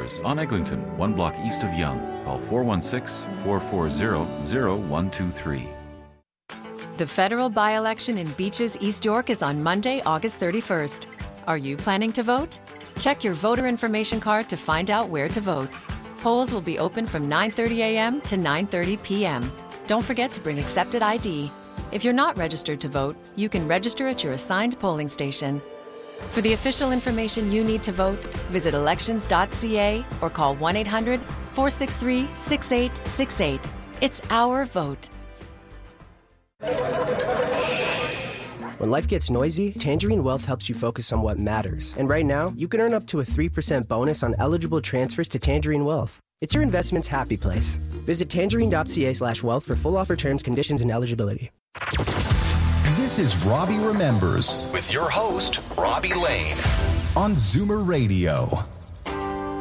Towers on Eglinton, 1 block east of Yonge. Call 416-440-0123. The federal by-election in Beaches, East York is on Monday, August 31st. Are you planning to vote? Check your voter information card to find out where to vote. Polls will be open from 9:30 a.m. to 9:30 p.m. Don't forget to bring accepted ID. If you're not registered to vote, you can register at your assigned polling station. For the official information you need to vote, visit elections.ca or call 1-800-463-6868. It's our vote. When life gets noisy, Tangerine Wealth helps you focus on what matters. And right now, you can earn up to a 3% bonus on eligible transfers to Tangerine Wealth. It's your investment's happy place. Visit tangerine.ca/wealth for full offer terms, conditions, and eligibility. This is Robbie Remembers with your host, Robbie Lane, on Zoomer Radio.